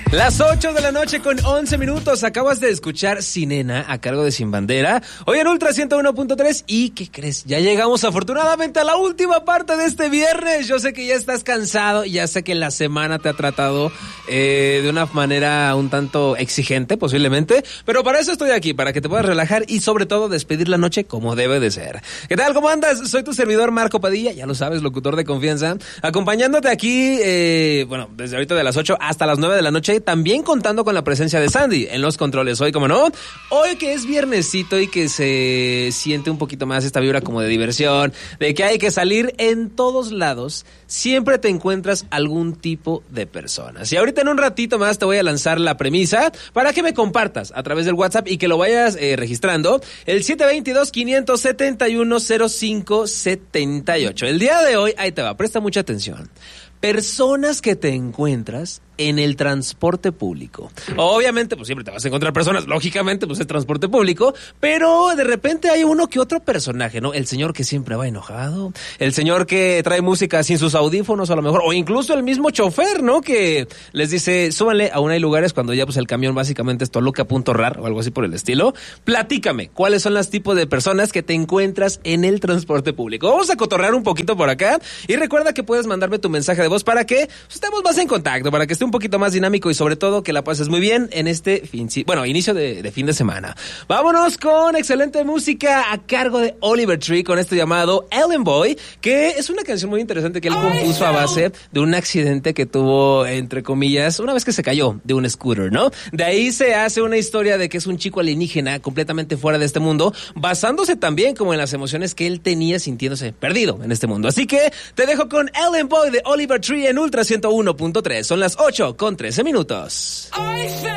Las 8 de la noche con 11 minutos. Acabas de escuchar Sinena a cargo de Sin Bandera. Hoy en Ultra 101.3. ¿Y qué crees? Ya llegamos afortunadamente a la última parte de este viernes. Yo sé que ya estás cansado y ya sé que la semana te ha tratado de una manera un tanto exigente posiblemente. Pero para eso estoy aquí, para que te puedas relajar y sobre todo despedir la noche como debe de ser. ¿Qué tal? ¿Cómo andas? Soy tu servidor Marco Padilla, ya lo sabes, locutor de confianza. Acompañándote aquí, desde ahorita de las 8 hasta las 9 de la noche. También contando con la presencia de Sandy en los controles. Hoy, como no, hoy que es viernesito y que se siente un poquito más esta vibra como de diversión, de que hay que salir en todos lados, siempre te encuentras algún tipo de personas. Y ahorita en un ratito más te voy a lanzar la premisa para que me compartas a través del WhatsApp y que lo vayas registrando. El 722-571-0578. El día de hoy, ahí te va, presta mucha atención. Personas que te encuentras en el transporte público. Obviamente, pues siempre te vas a encontrar personas, lógicamente, pues es transporte público, pero de repente hay uno que otro personaje, ¿no? El señor que siempre va enojado, el señor que trae música sin sus audífonos a lo mejor, o incluso el mismo chofer, ¿no? Que les dice, súbanle, aún hay lugares cuando ya pues el camión básicamente es Toluca.rar o algo así por el estilo. Platícame, ¿cuáles son los tipos de personas que te encuentras en el transporte público? Vamos a cotorrear un poquito por acá y recuerda que puedes mandarme tu mensaje de voz para que estemos más en contacto, para que esté un poquito más dinámico y sobre todo que la pases muy bien en este inicio de fin de semana. Vámonos con excelente música a cargo de Oliver Tree con esto llamado Ellen Boy, que es una canción muy interesante que él compuso a base de un accidente que tuvo, entre comillas, una vez que se cayó de un scooter, ¿no? De ahí se hace una historia de que es un chico alienígena completamente fuera de este mundo, basándose también como en las emociones que él tenía sintiéndose perdido en este mundo. Así que te dejo con Ellen Boy de Oliver Tree en Ultra 101.3. Son las 8 con 13 minutos.